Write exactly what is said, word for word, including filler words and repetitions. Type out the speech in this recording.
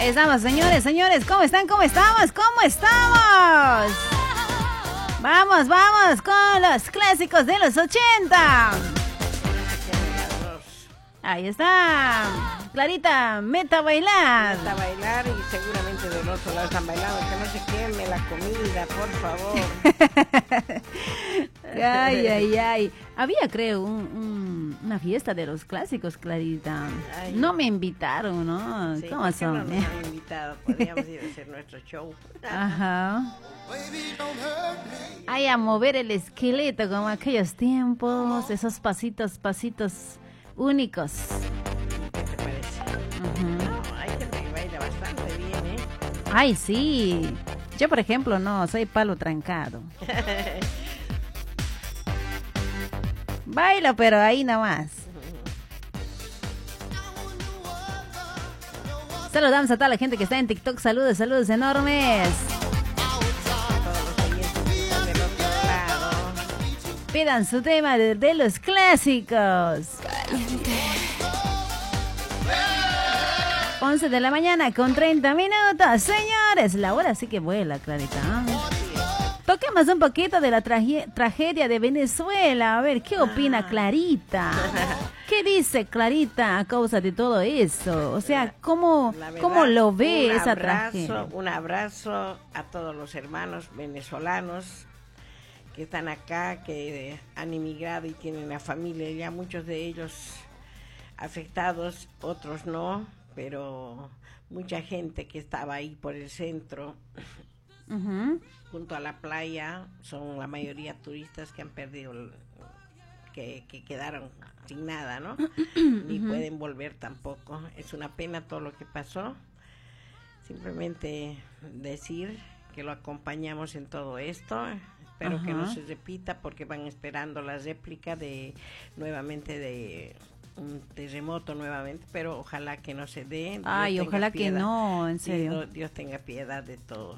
Estamos, señores, señores, ¿cómo están? ¿Cómo estamos? ¿Cómo estamos? Vamos, vamos con los clásicos de los ochenta. Ahí está. Clarita, meta a bailar. Meta a bailar y seguramente del otro lado están bailando. Que no se queme la comida, por favor. Ay, ay, ay. Había, creo, un, un, una fiesta de los clásicos, Clarita. Ay, no me invitaron, ¿no? Sí, ¿cómo son? No nos han invitado. Podríamos ir a hacer nuestro show. Ajá. Ay, a mover el esqueleto como aquellos tiempos. Esos pasitos, pasitos únicos. ¿Qué te parece? Uh-huh. No, hay gente que baila bastante bien, ¿eh? Ay, sí. Yo, por ejemplo, no, soy palo trancado. Bailo, pero ahí nomás. Saludamos a toda la gente que está en TikTok. Saludos, saludos enormes. Pidan su tema de, de los clásicos. once de la mañana con treinta minutos. Señores, la hora sí que vuela, Clarita. Toquemos un poquito de la traje- tragedia de Venezuela. A ver, ¿qué opina Clarita? ¿Qué dice Clarita a causa de todo eso? O sea, ¿cómo, verdad, ¿cómo lo ve esa abrazo, tragedia? Un abrazo a todos los hermanos venezolanos que están acá, que han emigrado y tienen la familia ya, muchos de ellos afectados, otros no, pero mucha gente que estaba ahí por el centro, uh-huh, junto a la playa, son la mayoría turistas que han perdido, que, que quedaron sin nada, ¿no? Ni uh-huh pueden volver tampoco. Es una pena todo lo que pasó. Simplemente decir que lo acompañamos en todo esto. Espero uh-huh que no se repita porque van esperando la réplica de nuevamente de un terremoto nuevamente, pero ojalá que no se dé. Ay, ojalá piedad. Que no, en serio. Dios, Dios tenga piedad de todo.